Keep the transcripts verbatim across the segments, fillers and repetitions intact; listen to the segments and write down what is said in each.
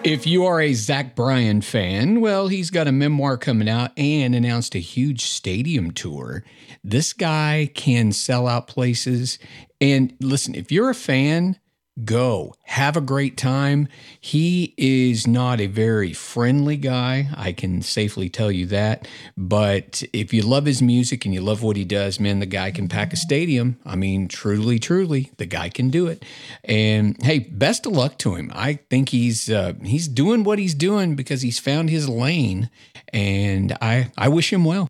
If you are a Zach Bryan fan, well, he's got a memoir coming out and announced a huge stadium tour. This guy can sell out places. And listen, if you're a fan, go. Have a great time. He is not a very friendly guy. I can safely tell you that. But if you love his music and you love what he does, man, the guy can pack a stadium. I mean, truly, truly, the guy can do it. And hey, best of luck to him. I think he's uh, he's doing what he's doing because he's found his lane. And I, I wish him well.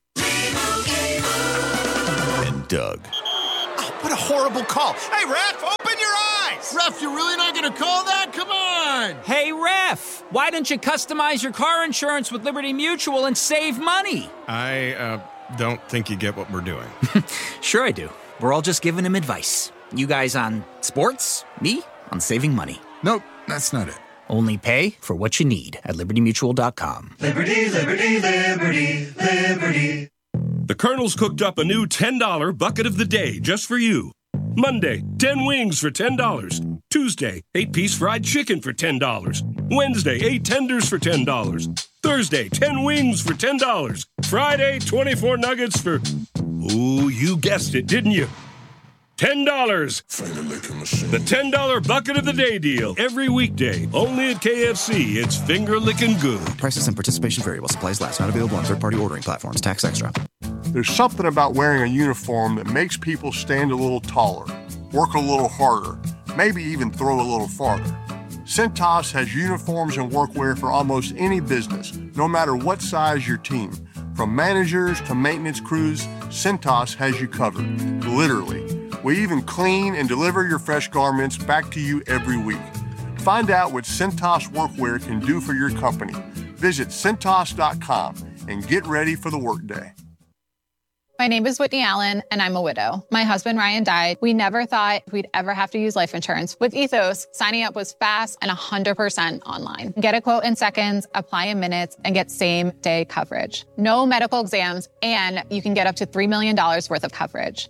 And Doug. Oh, what a horrible call. Hey, ref, open your eyes. Ref, you're really not going to call that? Come on. Hey, ref, why don't you customize your car insurance with Liberty Mutual and save money? I uh, don't think you get what we're doing. Sure I do. We're all just giving him advice. You guys on sports, me on saving money. Nope, that's not it. Only pay for what you need at liberty mutual dot com. Liberty, liberty, liberty, liberty. The Colonel's cooked up a new ten dollar bucket of the day just for you. Monday, ten wings for ten dollars. Tuesday, eight-piece fried chicken for ten dollars. Wednesday, eight tenders for ten dollars. Thursday, ten wings for ten dollars. Friday, twenty-four nuggets for... Ooh, you guessed it, didn't you? ten dollars. The ten dollar bucket of the day deal. Every weekday, only at K F C. It's finger-licking good. Prices and participation vary while supplies last. Not available on third-party ordering platforms. Tax extra. There's something about wearing a uniform that makes people stand a little taller, work a little harder, maybe even throw a little farther. Cintas has uniforms and workwear for almost any business, no matter what size your team. From managers to maintenance crews, Cintas has you covered, literally. We even clean and deliver your fresh garments back to you every week. Find out what Cintas Workwear can do for your company. Visit Cintas dot com and get ready for the workday. My name is Whitney Allen, and I'm a widow. My husband, Ryan, died. We never thought we'd ever have to use life insurance. With Ethos, signing up was fast and one hundred percent online. Get a quote in seconds, apply in minutes, and get same-day coverage. No medical exams, and you can get up to three million dollars worth of coverage.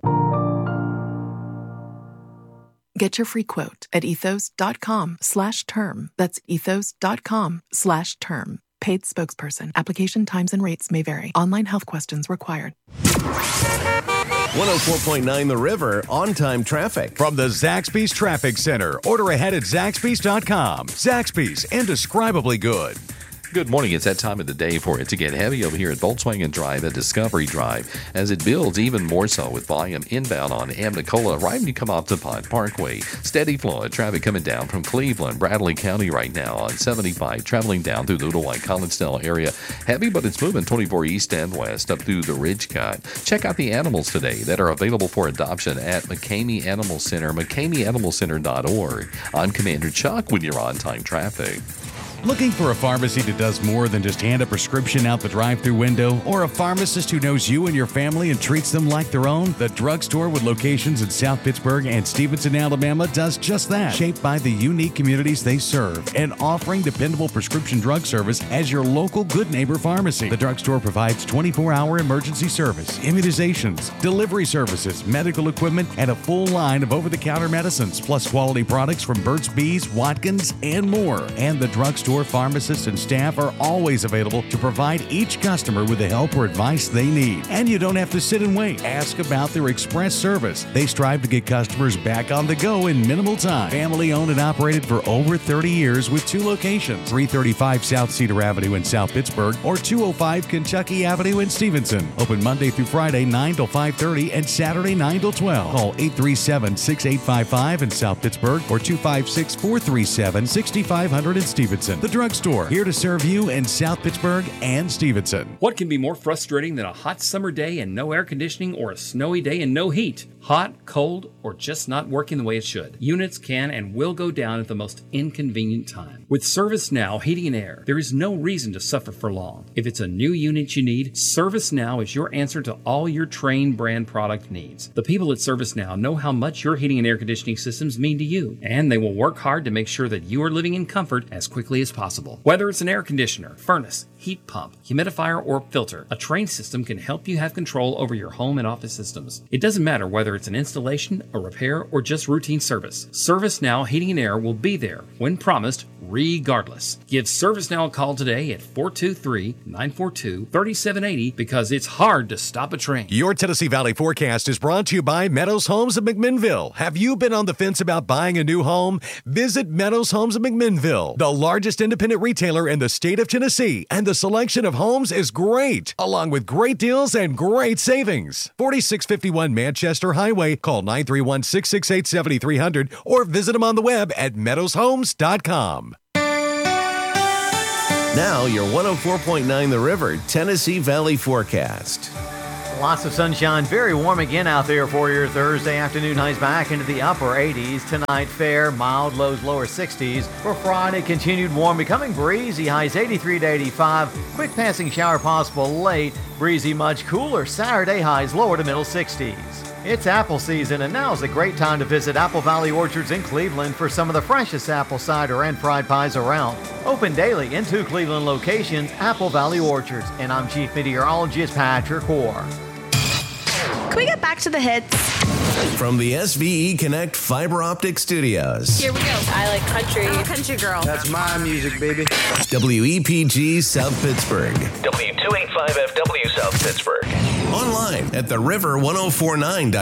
Get your free quote at ethos dot com slash term. That's ethos dot com slash term. Paid spokesperson. Application times and rates may vary. Online health questions required. one oh four point nine The River, on-time traffic. From the Zaxby's Traffic Center. Order ahead at zaxby's dot com. Zaxby's, indescribably good. Good morning. It's that time of the day for it to get heavy over here at Volkswagen Drive at Discovery Drive, as it builds even more so with volume inbound on Amnicola right when you come off the Pine Parkway. Steady flow of traffic coming down from Cleveland, Bradley County right now on seventy-five, traveling down through the Little White Collinsdale area. Heavy, but it's moving twenty-four east and west up through the Ridge Cut. Check out the animals today that are available for adoption at McCamey Animal Center, mccamey animal center dot org. I'm Commander Chuck with your on-time traffic. Looking for a pharmacy that does more than just hand a prescription out the drive-thru window, or a pharmacist who knows you and your family and treats them like their own? The drugstore with locations in South Pittsburgh and Stevenson, Alabama does just that. Shaped by the unique communities they serve and offering dependable prescription drug service as your local good neighbor pharmacy. The drugstore provides twenty-four hour emergency service, immunizations, delivery services, medical equipment, and a full line of over-the-counter medicines, plus quality products from Burt's Bees, Watkins, and more. And the drugstore pharmacists and staff are always available to provide each customer with the help or advice they need. And you don't have to sit and wait. Ask about their express service. They strive to get customers back on the go in minimal time. Family owned and operated for over thirty years with two locations, three thirty-five South Cedar Avenue in South Pittsburgh or two oh five Kentucky Avenue in Stevenson. Open Monday through Friday nine till five thirty and Saturday nine till twelve. Call eight three seven, six eight five five in South Pittsburgh or two five six, four three seven, six five zero zero in Stevenson. The drugstore, here to serve you in South Pittsburgh and Stevenson. What can be more frustrating than a hot summer day and no air conditioning, or a snowy day and no heat? Hot, cold, or just not working the way it should? Units can and will go down at the most inconvenient time. With ServiceNow Heating and Air, there is no reason to suffer for long. If it's a new unit you need, ServiceNow is your answer to all your Trane brand product needs. The people at ServiceNow know how much your heating and air conditioning systems mean to you, and they will work hard to make sure that you are living in comfort as quickly as possible. Whether it's an air conditioner, furnace, heat pump, humidifier, or filter, a Trane system can help you have control over your home and office systems. It doesn't matter whether it's an installation, a repair, or just routine service. ServiceNow Heating and Air will be there when promised, regardless. Give ServiceNow a call today at four two three, nine four two, three seven eight zero because it's hard to stop a train. Your Tennessee Valley forecast is brought to you by Meadows Homes of McMinnville. Have you been on the fence about buying a new home? Visit Meadows Homes of McMinnville, the largest independent retailer in the state of Tennessee, and the selection of homes is great, along with great deals and great savings. forty-six fifty-one Manchester Highway. Call nine three one, six six eight, seven three zero zero or visit them on the web at meadows homes dot com. Now, your one oh four point nine The River Tennessee Valley forecast. Lots of sunshine, very warm again out there for your Thursday afternoon. Highs back into the upper eighties. Tonight, fair, mild, lows, lower sixties. For Friday, continued warm, becoming breezy. Highs eighty-three to eighty-five. Quick passing shower possible late. Breezy, much cooler. Saturday, highs lower to middle sixties. It's apple season, and now is a great time to visit Apple Valley Orchards in Cleveland for some of the freshest apple cider and fried pies around. Open daily in two Cleveland locations, Apple Valley Orchards. And I'm Chief Meteorologist Patrick Hoare. Can we get back to the hits? From the S V E Connect Fiber Optic Studios. Here we go. I like country. I'm a country girl. That's my music, baby. W E P G South Pittsburgh. W two eighty-five F W South Pittsburgh. Online at the river ten forty-nine dot com.